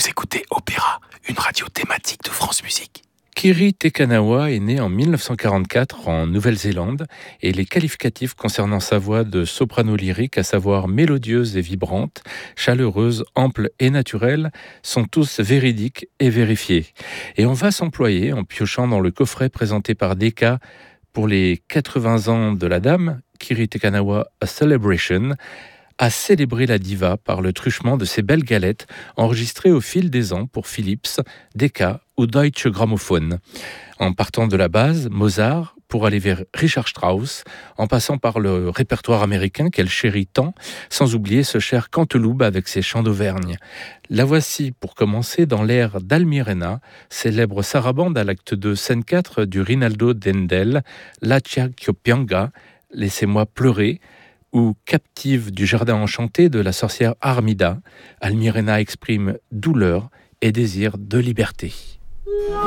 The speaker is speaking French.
Vous écoutez Opéra, une radio thématique de France Musique. Kiri Te Kanawa est né en 1944 en Nouvelle-Zélande et les qualificatifs concernant sa voix de soprano lyrique, à savoir mélodieuse et vibrante, chaleureuse, ample et naturelle, sont tous véridiques et vérifiés. Et on va s'employer en piochant dans le coffret présenté par Decca pour les 80 ans de la dame, Kiri Te Kanawa A Celebration, à célébrer la diva par le truchement de ses belles galettes enregistrées au fil des ans pour Philips, Decca ou Deutsche Grammophon. En partant de la base, Mozart, pour aller vers Richard Strauss, en passant par le répertoire américain qu'elle chérit tant, sans oublier ce cher Canteloube avec ses chants d'Auvergne. La voici, pour commencer, dans l'air d'Almirena, célèbre sarabande à l'acte 2, scène 4 du Rinaldo d'Endel, La Ciacchiopianga, Laissez-moi pleurer, ou captive du jardin enchanté de la sorcière Armida, Almirena exprime douleur et désir de liberté.